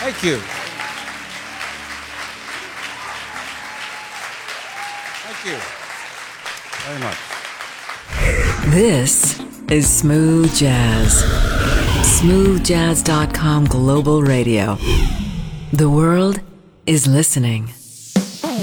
Thank you. Thank you very much. This is Smooth Jazz. SmoothJazz.com Global Radio. The world is listening.